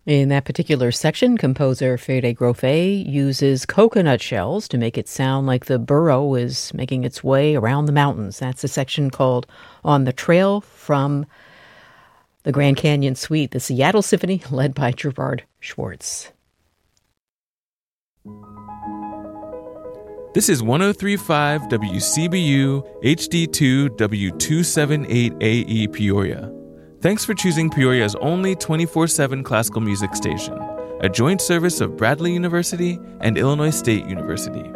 In that particular section, composer Fede Grofe uses coconut shells to make it sound like the burro is making its way around the mountains. That's a section called On the Trail from the Grand Canyon Suite, the Seattle Symphony, led by Gerard Schwartz. This is 103.5 WCBU HD2 W278AE Peoria. Thanks for choosing Peoria's only 24/7 classical music station, a joint service of Bradley University and Illinois State University.